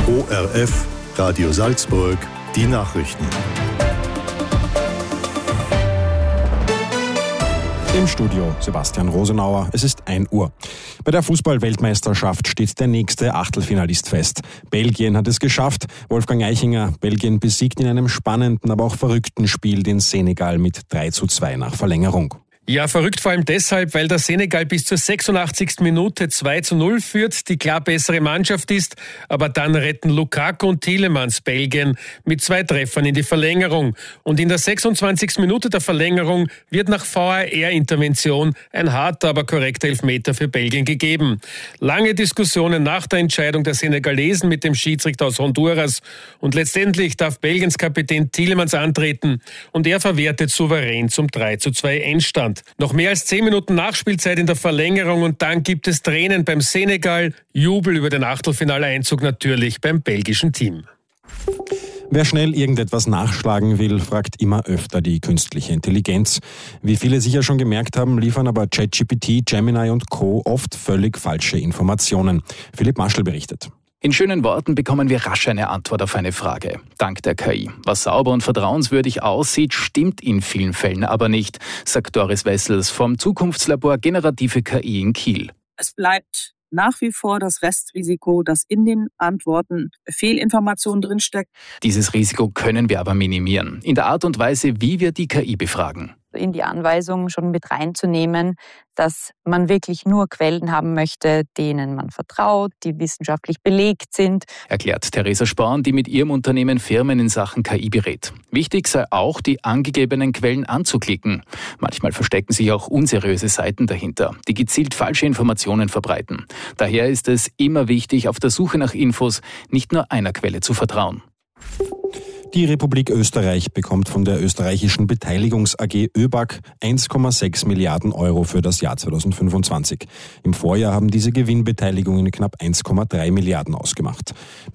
ORF Radio Salzburg, die Nachrichten. Im Studio Sebastian Rosenauer. Es ist 1 Uhr. Bei der Fußball-Weltmeisterschaft steht der nächste Achtelfinalist fest. Belgien hat es geschafft. Wolfgang Eichinger, Belgien besiegt in einem spannenden, aber auch verrückten Spiel den Senegal mit 3:2 nach Verlängerung. Ja, verrückt vor allem deshalb, weil der Senegal bis zur 86. Minute 2:0 führt, die klar bessere Mannschaft ist, aber dann retten Lukaku und Tielemans Belgien mit 2 Treffern in die Verlängerung. Und in der 26. Minute der Verlängerung wird nach VAR-Intervention ein harter, aber korrekter Elfmeter für Belgien gegeben. Lange Diskussionen nach der Entscheidung der Senegalesen mit dem Schiedsrichter aus Honduras und letztendlich darf Belgiens Kapitän Tielemans antreten und er verwertet souverän zum 3:2 Endstand. Noch mehr als 10 Minuten Nachspielzeit in der Verlängerung und dann gibt es Tränen beim Senegal. Jubel über den Achtelfinaleinzug natürlich beim belgischen Team. Wer schnell irgendetwas nachschlagen will, fragt immer öfter die künstliche Intelligenz. Wie viele sicher schon gemerkt haben, liefern aber ChatGPT, Gemini und Co. oft völlig falsche Informationen. Philipp Maschel berichtet. In schönen Worten bekommen wir rasch eine Antwort auf eine Frage. Dank der KI. Was sauber und vertrauenswürdig aussieht, stimmt in vielen Fällen aber nicht, sagt Doris Wessels vom Zukunftslabor Generative KI in Kiel. Es bleibt nach wie vor das Restrisiko, dass in den Antworten Fehlinformationen drinsteckt. Dieses Risiko können wir aber minimieren. In der Art und Weise, wie wir die KI befragen. In die Anweisung schon mit reinzunehmen, dass man wirklich nur Quellen haben möchte, denen man vertraut, die wissenschaftlich belegt sind. Erklärt Theresa Sporn, die mit ihrem Unternehmen Firmen in Sachen KI berät. Wichtig sei auch, die angegebenen Quellen anzuklicken. Manchmal verstecken sich auch unseriöse Seiten dahinter, die gezielt falsche Informationen verbreiten. Daher ist es immer wichtig, auf der Suche nach Infos nicht nur einer Quelle zu vertrauen. Die Republik Österreich bekommt von der österreichischen Beteiligungs AG ÖBAG 1,6 Milliarden Euro für das Jahr 2025. Im Vorjahr haben diese Gewinnbeteiligungen knapp 1,3 Milliarden ausgemacht.